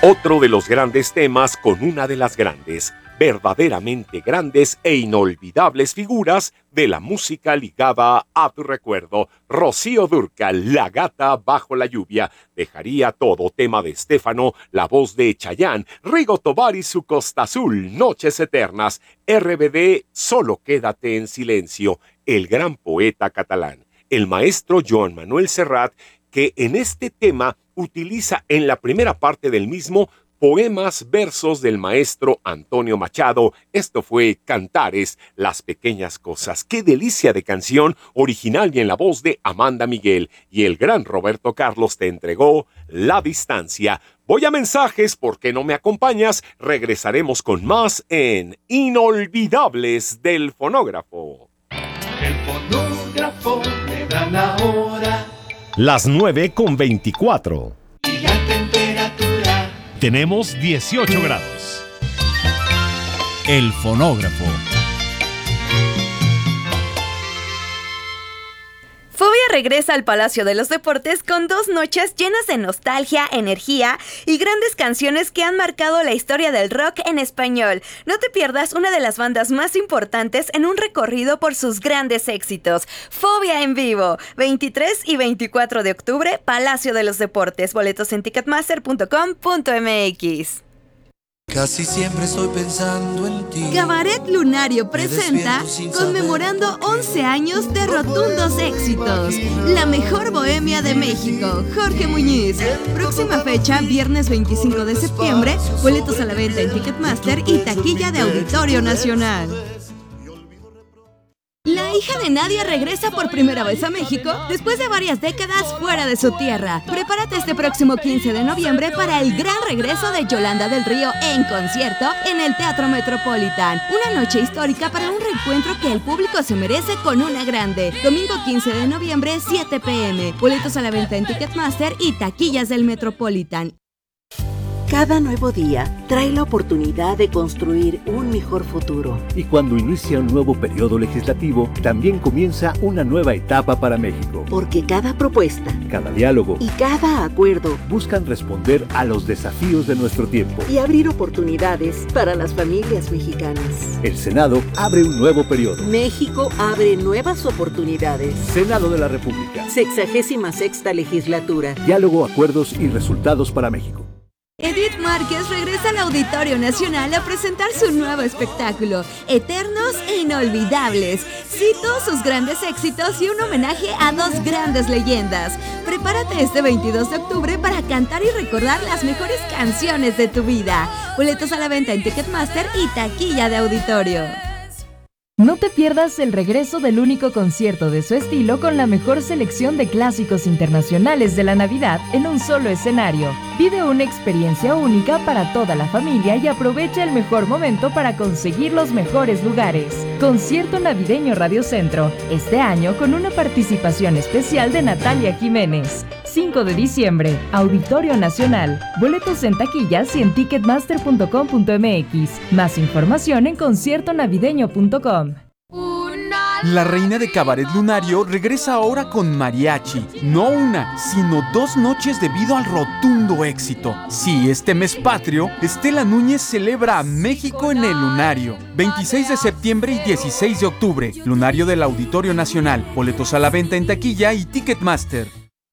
Otro de los grandes temas con una de las grandes, verdaderamente grandes e inolvidables figuras de la música ligada a tu recuerdo. Rocío Dúrcal, La Gata Bajo la Lluvia, Dejaría Todo, tema de Estéfano, la voz de Chayanne, Rigo Tobar y su Costa Azul, Noches Eternas, RBD, Solo Quédate en Silencio, el gran poeta catalán, el maestro Joan Manuel Serrat, que en este tema utiliza en la primera parte del mismo poemas, versos del maestro Antonio Machado. Esto fue Cantares, las pequeñas cosas. ¡Qué delicia de canción! Original y en la voz de Amanda Miguel. Y el gran Roberto Carlos te entregó La Distancia. Voy a mensajes, ¿por qué no me acompañas? Regresaremos con más en Inolvidables del Fonógrafo. El fonógrafo me da la hora. Las 9:24. Y la temperatura. Tenemos 18 grados. El fonógrafo. Fobia regresa al Palacio de los Deportes con 2 noches llenas de nostalgia, energía y grandes canciones que han marcado la historia del rock en español. No te pierdas una de las bandas más importantes en un recorrido por sus grandes éxitos. Fobia en vivo, 23 y 24 de octubre, Palacio de los Deportes. Boletos en ticketmaster.com.mx. Casi siempre estoy pensando en ti. Cabaret Lunario presenta conmemorando 11 años de rotundos éxitos. La mejor bohemia de México, Jorge Muñiz. Próxima fecha, viernes 25 de septiembre. Boletos a la venta en Ticketmaster y taquilla de Auditorio Nacional. La hija de Nadia regresa por primera vez a México después de varias décadas fuera de su tierra. Prepárate este próximo 15 de noviembre para el gran regreso de Yolanda del Río en concierto en el Teatro Metropolitan. Una noche histórica para un reencuentro que el público se merece con una grande. Domingo 15 de noviembre, 7 p.m. Boletos a la venta en Ticketmaster y taquillas del Metropolitan. Cada nuevo día trae la oportunidad de construir un mejor futuro. Y cuando inicia un nuevo periodo legislativo, también comienza una nueva etapa para México. Porque cada propuesta, cada diálogo y cada acuerdo buscan responder a los desafíos de nuestro tiempo y abrir oportunidades para las familias mexicanas. El Senado abre un nuevo periodo. México abre nuevas oportunidades. Senado de la República. 66ª legislatura. Diálogo, acuerdos y resultados para México. Edith Márquez regresa al Auditorio Nacional a presentar su nuevo espectáculo, Eternos e Inolvidables. Cito sus grandes éxitos y un homenaje a 2 grandes leyendas. Prepárate este 22 de octubre para cantar y recordar las mejores canciones de tu vida. Boletos a la venta en Ticketmaster y taquilla de Auditorio. No te pierdas el regreso del único concierto de su estilo con la mejor selección de clásicos internacionales de la Navidad en un solo escenario. Vive una experiencia única para toda la familia y aprovecha el mejor momento para conseguir los mejores lugares. Concierto Navideño Radio Centro, este año con una participación especial de Natalia Jiménez. 5 de diciembre, Auditorio Nacional. Boletos en taquillas y en ticketmaster.com.mx. Más información en conciertonavideño.com. La reina de Cabaret Lunario regresa ahora con mariachi. No una, sino 2 noches debido al rotundo éxito. Sí, este mes patrio, Estela Núñez celebra a México en el Lunario. 26 de septiembre y 16 de octubre. Lunario del Auditorio Nacional. Boletos a la venta en taquilla y Ticketmaster.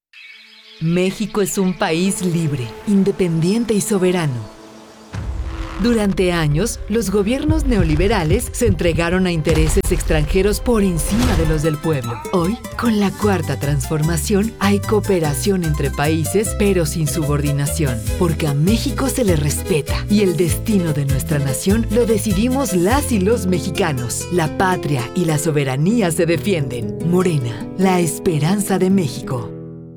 México es un país libre, independiente y soberano. Durante años, los gobiernos neoliberales se entregaron a intereses extranjeros por encima de los del pueblo. Hoy, con la Cuarta Transformación, hay cooperación entre países, pero sin subordinación, porque a México se le respeta y el destino de nuestra nación lo decidimos las y los mexicanos. La patria y la soberanía se defienden. Morena, la esperanza de México.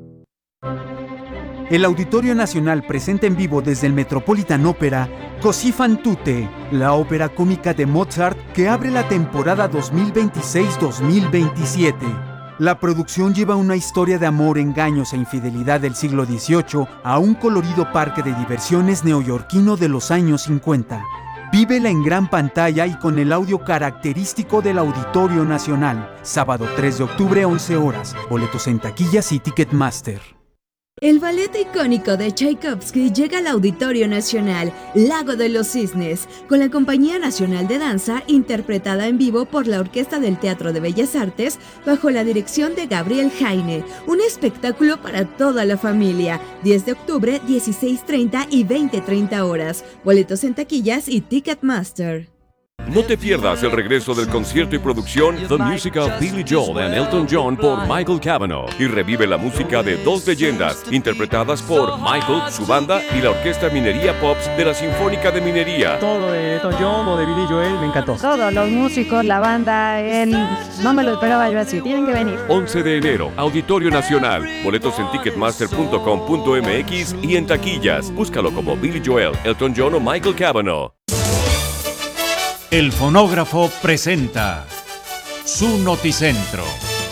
El Auditorio Nacional presenta en vivo desde el Metropolitan Opera Così fan tutte, la ópera cómica de Mozart que abre la temporada 2026-2027. La producción lleva una historia de amor, engaños e infidelidad del siglo XVIII a un colorido parque de diversiones neoyorquino de los años 50. Vívela en gran pantalla y con el audio característico del Auditorio Nacional. Sábado 3 de octubre, 11 horas. Boletos en taquillas y Ticketmaster. El ballet icónico de Tchaikovsky llega al Auditorio Nacional, Lago de los Cisnes, con la Compañía Nacional de Danza, interpretada en vivo por la Orquesta del Teatro de Bellas Artes, bajo la dirección de Gabriel Jaine. Un espectáculo para toda la familia. 10 de octubre, 16:30 y 20:30 horas. Boletos en taquillas y Ticketmaster. No te pierdas el regreso del concierto y producción The Music of Billy Joel and Elton John por Michael Cavanaugh y revive la música de dos leyendas interpretadas por Michael, su banda y la Orquesta Minería Pops de la Sinfónica de Minería. Todo de Elton John o de Billy Joel me encantó. Todos los músicos, la banda, no me lo esperaba yo así, tienen que venir. 11 de enero, Auditorio Nacional. Boletos en ticketmaster.com.mx y en taquillas. Búscalo como Billy Joel, Elton John o Michael Cavanaugh. El fonógrafo presenta su Noticentro.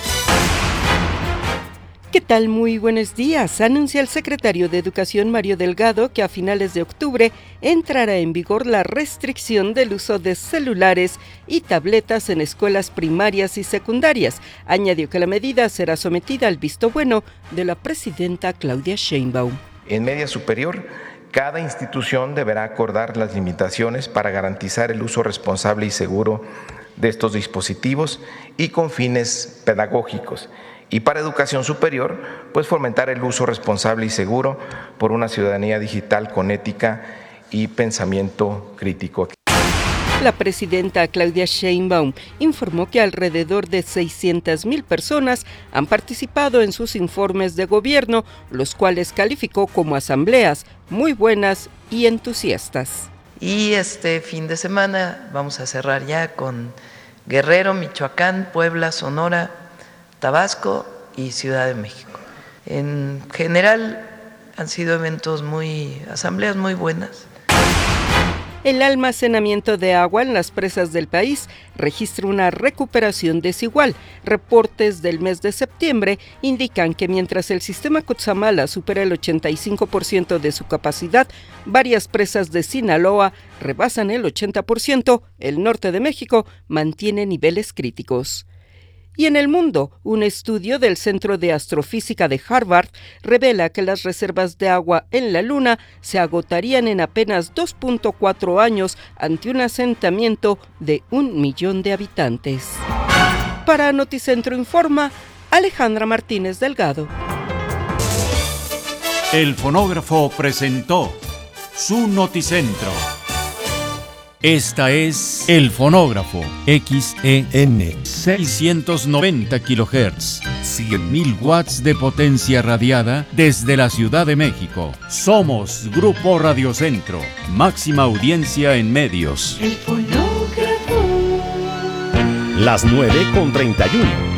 ¿Qué tal? Muy buenos días. Anuncia el secretario de Educación Mario Delgado que a finales de octubre entrará en vigor la restricción del uso de celulares y tabletas en escuelas primarias y secundarias. Añadió que la medida será sometida al visto bueno de la presidenta Claudia Sheinbaum. En media superior, cada institución deberá acordar las limitaciones para garantizar el uso responsable y seguro de estos dispositivos y con fines pedagógicos. Y para educación superior, pues fomentar el uso responsable y seguro por una ciudadanía digital con ética y pensamiento crítico. La presidenta Claudia Sheinbaum informó que alrededor de 600,000 personas han participado en sus informes de gobierno, los cuales calificó como asambleas muy buenas y entusiastas. Y este fin de semana vamos a cerrar ya con Guerrero, Michoacán, Puebla, Sonora, Tabasco y Ciudad de México. En general han sido asambleas muy buenas. El almacenamiento de agua en las presas del país registra una recuperación desigual. Reportes del mes de septiembre indican que mientras el sistema Cutzamala supera el 85% de su capacidad, varias presas de Sinaloa rebasan el 80%, el norte de México mantiene niveles críticos. Y en el mundo, un estudio del Centro de Astrofísica de Harvard revela que las reservas de agua en la Luna se agotarían en apenas 2.4 años ante un asentamiento de 1 millón de habitantes. Para Noticentro Informa, Alejandra Martínez Delgado. El fonógrafo presentó su Noticentro. Esta es El Fonógrafo, XEN, 690 kHz, 100.000 watts de potencia radiada desde la Ciudad de México. Somos Grupo Radiocentro, máxima audiencia en medios. El fonógrafo. Las 9:31.